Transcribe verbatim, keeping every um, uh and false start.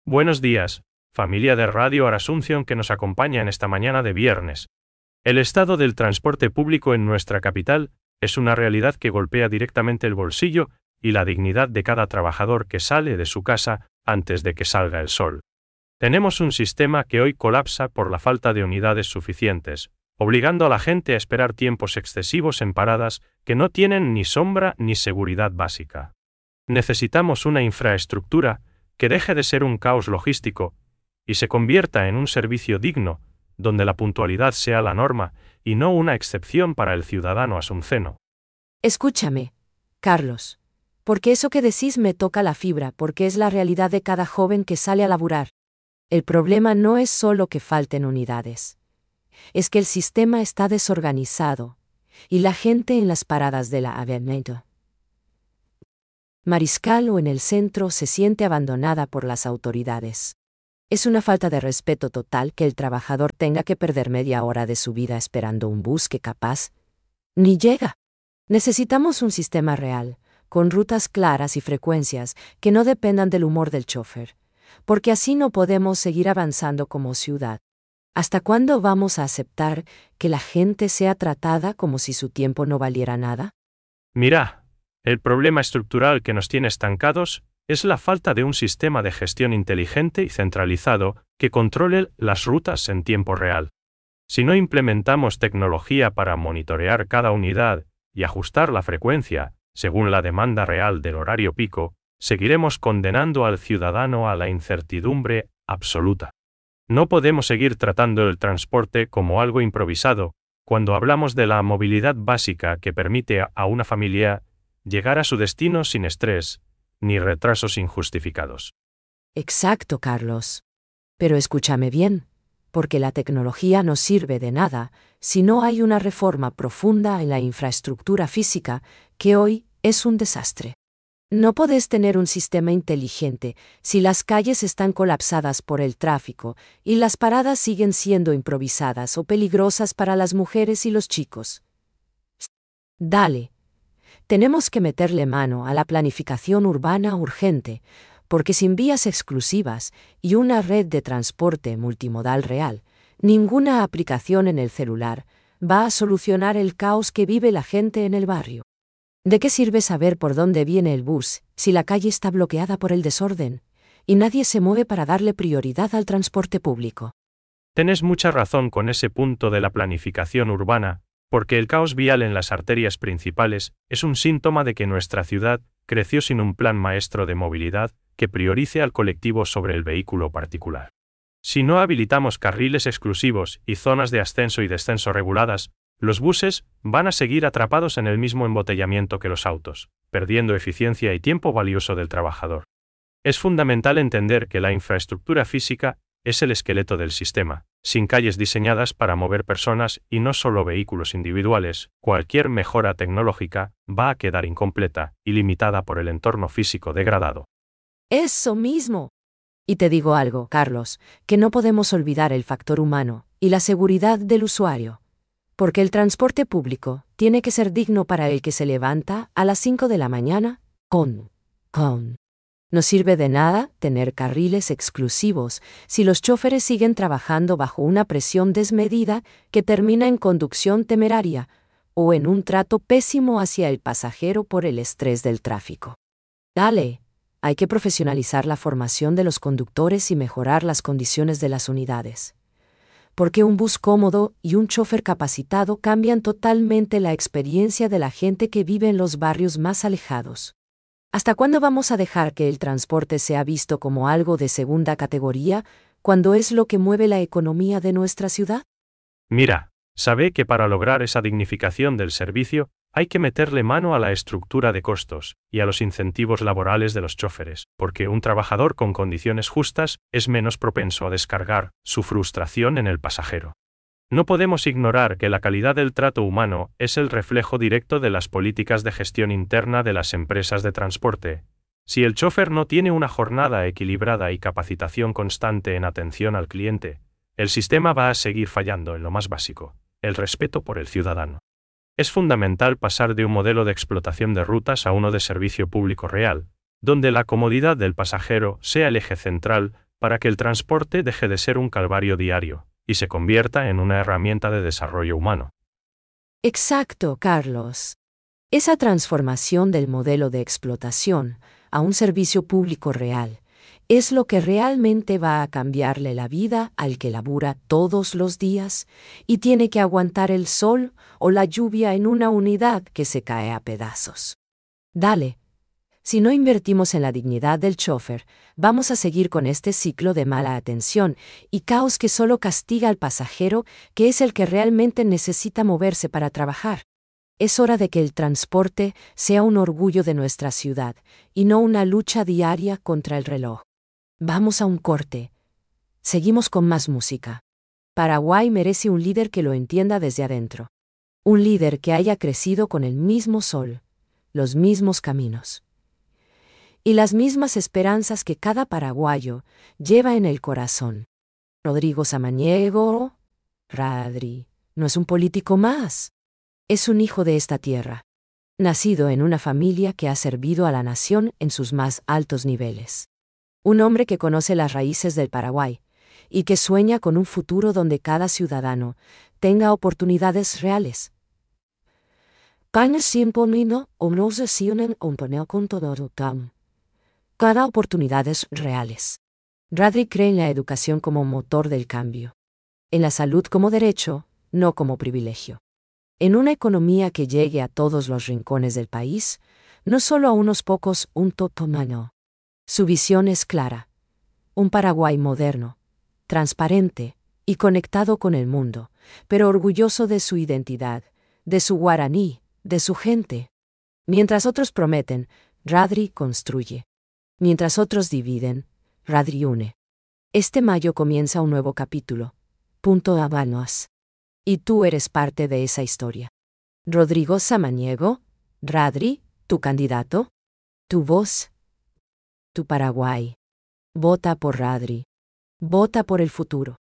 Buenos días, familia de Radio Asunción que nos acompaña en esta mañana de viernes. El estado del transporte público en nuestra capital es una realidad que golpea directamente el bolsillo y la dignidad de cada trabajador que sale de su casa antes de que salga el sol. Tenemos un sistema que hoy colapsa por la falta de unidades suficientes, obligando a la gente a esperar tiempos excesivos en paradas que no tienen ni sombra ni seguridad básica. Necesitamos una infraestructura que deje de ser un caos logístico y se convierta en un servicio digno, donde la puntualidad sea la norma y no una excepción para el ciudadano asunceno. Escúchame, Carlos, porque eso que decís me toca la fibra, porque es la realidad de cada joven que sale a laburar. El problema no es solo que falten unidades. Es que el sistema está desorganizado y la gente en las paradas de la avenida Mariscal o en el centro se siente abandonada por las autoridades. Es una falta de respeto total que el trabajador tenga que perder media hora de su vida esperando un bus que capaz ni llega. Necesitamos un sistema real, con rutas claras y frecuencias que no dependan del humor del chofer, porque así no podemos seguir avanzando como ciudad. ¿Hasta cuándo vamos a aceptar que la gente sea tratada como si su tiempo no valiera nada? Mira, el problema estructural que nos tiene estancados es la falta de un sistema de gestión inteligente y centralizado que controle las rutas en tiempo real. Si no implementamos tecnología para monitorear cada unidad y ajustar la frecuencia según la demanda real del horario pico, seguiremos condenando al ciudadano a la incertidumbre absoluta. No podemos seguir tratando el transporte como algo improvisado cuando hablamos de la movilidad básica que permite a una familia llegar a su destino sin estrés ni retrasos injustificados. Exacto, Carlos. Pero escúchame bien, porque la tecnología no sirve de nada si no hay una reforma profunda en la infraestructura física, que hoy es un desastre. No podés tener un sistema inteligente si las calles están colapsadas por el tráfico y las paradas siguen siendo improvisadas o peligrosas para las mujeres y los chicos. Dale. Tenemos que meterle mano a la planificación urbana urgente, porque sin vías exclusivas y una red de transporte multimodal real, ninguna aplicación en el celular va a solucionar el caos que vive la gente en el barrio. ¿De qué sirve saber por dónde viene el bus si la calle está bloqueada por el desorden y nadie se mueve para darle prioridad al transporte público? Tenés mucha razón con ese punto de la planificación urbana, porque el caos vial en las arterias principales es un síntoma de que nuestra ciudad creció sin un plan maestro de movilidad que priorice al colectivo sobre el vehículo particular. Si no habilitamos carriles exclusivos y zonas de ascenso y descenso reguladas, los buses van a seguir atrapados en el mismo embotellamiento que los autos, perdiendo eficiencia y tiempo valioso del trabajador. Es fundamental entender que la infraestructura física es el esqueleto del sistema. Sin calles diseñadas para mover personas y no solo vehículos individuales, cualquier mejora tecnológica va a quedar incompleta y limitada por el entorno físico degradado. Eso mismo. Y te digo algo, Carlos, que no podemos olvidar el factor humano y la seguridad del usuario. Porque el transporte público tiene que ser digno para el que se levanta a las cinco de la mañana con, con. No sirve de nada tener carriles exclusivos si los choferes siguen trabajando bajo una presión desmedida que termina en conducción temeraria o en un trato pésimo hacia el pasajero por el estrés del tráfico. Dale, hay que profesionalizar la formación de los conductores y mejorar las condiciones de las unidades. Porque un bus cómodo y un chofer capacitado cambian totalmente la experiencia de la gente que vive en los barrios más alejados. ¿Hasta cuándo vamos a dejar que el transporte sea visto como algo de segunda categoría, cuando es lo que mueve la economía de nuestra ciudad? Mira, sabe que para lograr esa dignificación del servicio, hay que meterle mano a la estructura de costos y a los incentivos laborales de los choferes, porque un trabajador con condiciones justas es menos propenso a descargar su frustración en el pasajero. No podemos ignorar que la calidad del trato humano es el reflejo directo de las políticas de gestión interna de las empresas de transporte. Si el chofer no tiene una jornada equilibrada y capacitación constante en atención al cliente, el sistema va a seguir fallando en lo más básico, el respeto por el ciudadano. Es fundamental pasar de un modelo de explotación de rutas a uno de servicio público real, donde la comodidad del pasajero sea el eje central para que el transporte deje de ser un calvario diario y se convierta en una herramienta de desarrollo humano. Exacto, Carlos. Esa transformación del modelo de explotación a un servicio público real es lo que realmente va a cambiarle la vida al que labura todos los días y tiene que aguantar el sol o la lluvia en una unidad que se cae a pedazos. Dale. Si no invertimos en la dignidad del chofer, vamos a seguir con este ciclo de mala atención y caos que solo castiga al pasajero, que es el que realmente necesita moverse para trabajar. Es hora de que el transporte sea un orgullo de nuestra ciudad y no una lucha diaria contra el reloj. Vamos a un corte. Seguimos con más música. Paraguay merece un líder que lo entienda desde adentro. Un líder que haya crecido con el mismo sol, los mismos caminos y las mismas esperanzas que cada paraguayo lleva en el corazón. Rodrigo Samaniego, Radri, no es un político más. Es un hijo de esta tierra, nacido en una familia que ha servido a la nación en sus más altos niveles. Un hombre que conoce las raíces del Paraguay y que sueña con un futuro donde cada ciudadano tenga oportunidades reales. Cada oportunidades reales. Radri cree en la educación como motor del cambio. En la salud como derecho, no como privilegio. En una economía que llegue a todos los rincones del país, no solo a unos pocos, un totomano. Su visión es clara. Un Paraguay moderno, transparente y conectado con el mundo, pero orgulloso de su identidad, de su guaraní, de su gente. Mientras otros prometen, Radri construye. Mientras otros dividen, Radri une. Este mayo comienza un nuevo capítulo. Punto Habanos. Y tú eres parte de esa historia. Rodrigo Samaniego, Radri, tu candidato, tu voz, tu Paraguay. Vota por Radri. Vota por el futuro.